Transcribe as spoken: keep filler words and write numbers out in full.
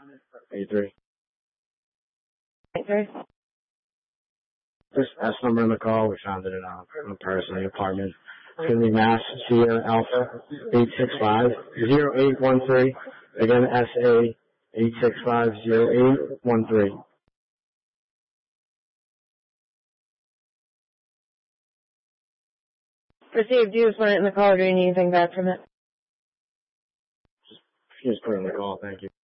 eighty-three. eighty-three. This S number in the call, we found it in a, in a purse in the apartment. It's going to be Mass Sierra Alpha eight six five zero eight one three. Again, S A eight six five zero eight one three. Received. Do you just want it in the call or do you need anything back from it? Just put it in the call. Thank you.